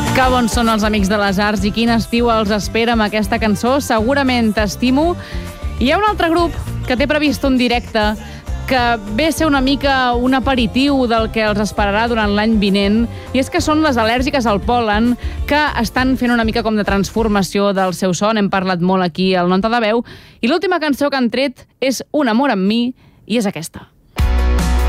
Que bons són els Amics de les Arts i quin estiu els espera amb aquesta cançó. Segurament T'estimo. Hi ha un altre grup que té previst un directe que ve a ser una mica un aperitiu del que els esperarà durant l'any vinent, i és que són les Al·lèrgiques al pol·len, que estan fent una mica com de transformació del seu so. Hem parlat molt aquí al Nota de Veu, i l'última cançó que han tret és Un amor amb mi, i és aquesta.